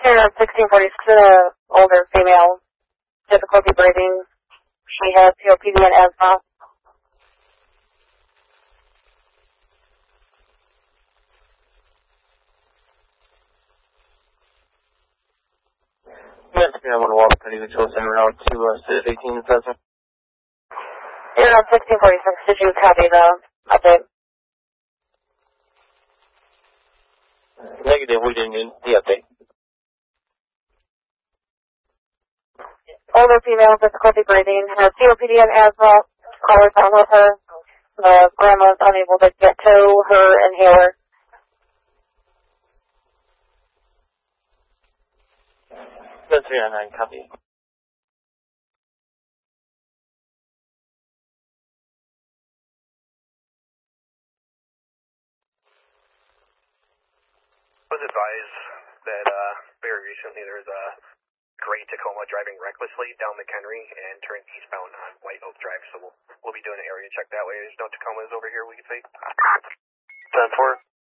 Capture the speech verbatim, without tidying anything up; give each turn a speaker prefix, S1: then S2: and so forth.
S1: Here, sixteen forty-six, an older female, difficulty breathing. She has C O P D and asthma.
S2: Yes, I'm going to walk pretty control center route to uh, City eighteen Center.
S1: Here, on sixteen forty-six, did you copy the update?
S2: Negative, we didn't get the update.
S1: Older female, difficulty breathing, has C O P D and asthma. Caller's not with her. The grandma's unable to get to her inhaler.
S2: That's three nine nine, copy.
S3: Was advised that uh, very recently there was a gray Tacoma driving recklessly down McHenry and turned eastbound on White Oak Drive, so we'll, we'll be doing an area check that way. There's no Tacomas over here we can see.
S2: ten four.